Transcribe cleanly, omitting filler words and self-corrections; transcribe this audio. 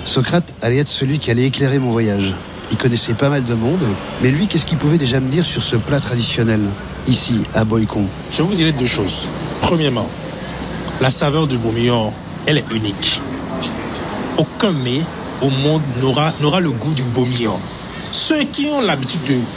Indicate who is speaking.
Speaker 1: Socrate allait être celui qui allait éclairer mon voyage. Il connaissait pas mal de monde, mais lui, qu'est-ce qu'il pouvait déjà me dire sur ce plat traditionnel, ici, à Boycon?
Speaker 2: Je vous dirai deux choses. Premièrement, la saveur du bourguignon, elle est unique. Aucun mets au monde n'aura le goût du bourguignon. Ceux qui ont l'habitude de